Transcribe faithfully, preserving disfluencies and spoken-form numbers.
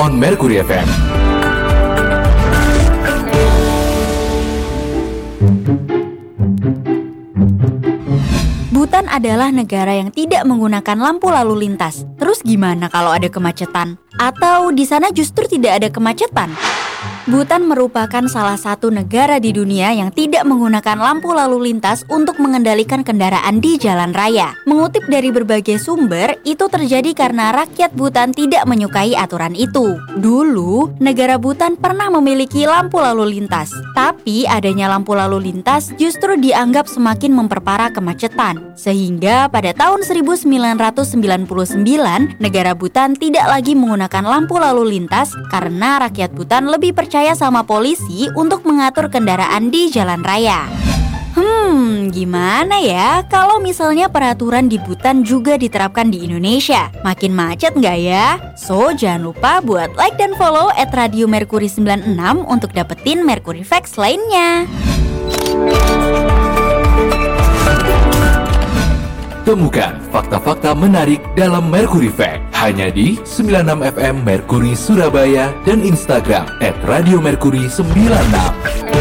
on Mercury F M. Bhutan adalah negara yang tidak menggunakan lampu lalu lintas. Terus gimana kalau ada kemacetan? Atau di sana justru tidak ada kemacetan? Bhutan merupakan salah satu negara di dunia yang tidak menggunakan lampu lalu lintas untuk mengendalikan kendaraan di jalan raya. Mengutip dari berbagai sumber, itu terjadi karena rakyat Bhutan tidak menyukai aturan itu. Dulu, negara Bhutan pernah memiliki lampu lalu lintas, tapi adanya lampu lalu lintas justru dianggap semakin memperparah kemacetan. Sehingga pada tahun seribu sembilan ratus sembilan puluh sembilan, negara Bhutan tidak lagi menggunakan lampu lalu lintas karena rakyat Bhutan lebih percaya sama polisi untuk mengatur kendaraan di jalan raya. Hmm, gimana ya kalau misalnya peraturan di Bhutan juga diterapkan di Indonesia? Makin macet nggak ya? So, jangan lupa buat like dan follow at Radio Mercury sembilan enam untuk dapetin Mercury Facts lainnya. Temukan fakta-fakta menarik dalam Mercury Fact hanya di sembilan puluh enam F M Mercury Surabaya dan Instagram at Radio Mercury sembilan enam.